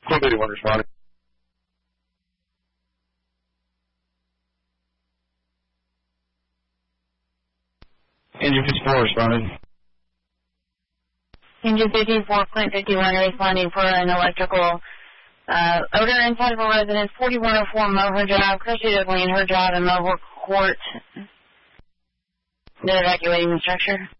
Code 81 responding. Engine 54 responding. Engine 54, Plant 51 responding for an electrical odor inside of a residence, 4104 Mohawk Drive, Christy Dudley and her job in Mohawk Court. They're evacuating the structure.